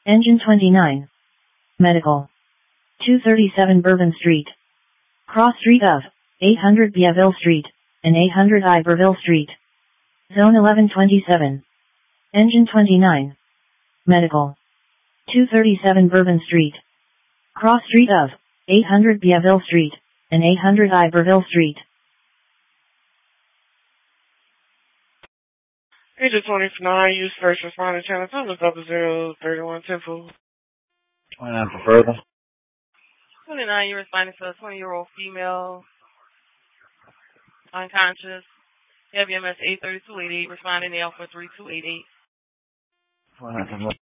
Engine 29. Medical. 237 Bourbon Street. Cross Street of 800 Biaville Street and 800 Iberville Street. Zone 1127. Engine 29. Medical. 237 Bourbon Street. Cross Street of 800 Biaville Street and 800 Iberville Street. Agent 29, use first responder channel 2, look up 031 Temple. 29 for further. 29, you're responding to a 20-year-old female, unconscious, heavy MS 83288, responding to Alpha 3288. 29 for